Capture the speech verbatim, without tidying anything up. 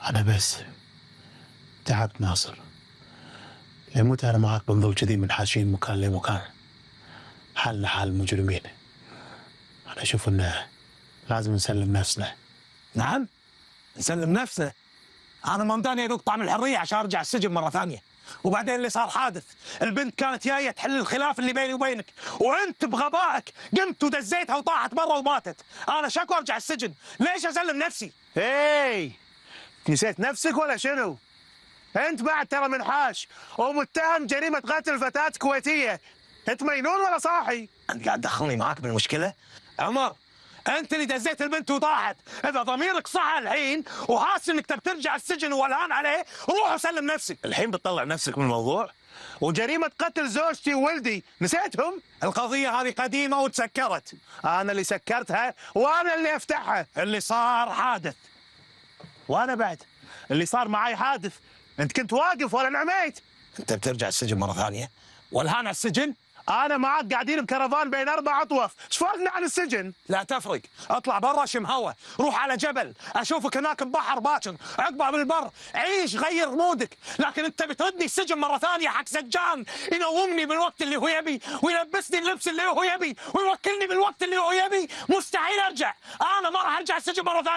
أنا بس تعبت ناصر. لموت أنا معاك بنظل كذي منحاشين مكان لمكان، حالنا حال المجرمين. أنا أشوف إنه لازم نسلم نفسنا. نعم؟ نسلم نفسه؟ أنا ما مداني أذوق طعم الحرية عشان أرجع السجن مرة ثانية. وبعدين اللي صار حادث، البنت كانت جاية تحل الخلاف اللي بيني وبينك، وأنت بغبائك قمت ودزيتها وطاحت برا وماتت. أنا شكو أرجع السجن، ليش أسلم نفسي؟ هاي نسيت نفسك ولا شنو؟ انت بعد ترى منحاش ومتهم جريمه قتل فتاه كويتيه. انت مجنون ولا صاحي؟ أنت قاعد تدخلني معاك بالمشكلة؟ عمر، أنت اللي دزيت البنت وطاحت، إذا ضميرك صح الحين وحاسس إنك تبي ترجع السجن والهان عليه، روح وسلم نفسك. الحين بتطلع نفسك من الموضوع؟ وجريمه قتل زوجتي وولدي نسيتهم؟ القضية هذه قديمة وتسكرت. انا اللي سكرتها وانا اللي افتحها. اللي صار حادث. وانا بعد اللي صار معي حادث. انت كنت واقف ولا نعميت؟ أنت بترجع السجن مرة ثانية؟ والهان على السجن؟ انا معك قاعدين بكرفان بين اربع اطوف، ايش فارقنا عن السجن؟ لا تفرق، اطلع برا شم هوا، روح على جبل، اشوفك هناك ببحر باكر، عقبه بالبر، عيش غير مودك، لكن انت بتردني السجن مره ثانيه حق سجان ينومني بالوقت اللي هو يبي، ويلبسني اللبس اللي هو يبي، ويوكلني بالوقت اللي هو يبي، مستحيل ارجع، انا ما راح ارجع السجن مره ثانيه.